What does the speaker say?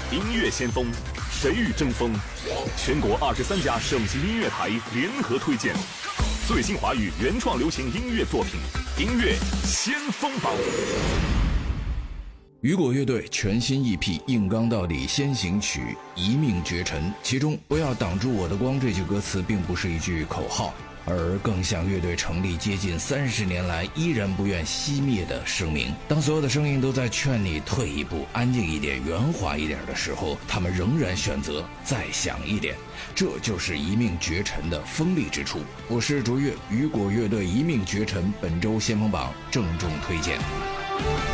音乐先锋，谁与争锋？全国23家省级音乐台联合推荐最新华语原创流行音乐作品，音乐先锋榜。 雨果乐队全新 EP 硬刚到底先行曲《一命绝尘》，其中不要挡住我的光这句歌词并不是一句口号，而更像乐队成立接近30年来依然不愿熄灭的声明。当所有的声音都在劝你退一步，安静一点，圆滑一点的时候，他们仍然选择再响一点，这就是一命绝尘的锋利之处。我是卓越，雨果乐队《一命绝尘》本周先锋榜郑重推荐。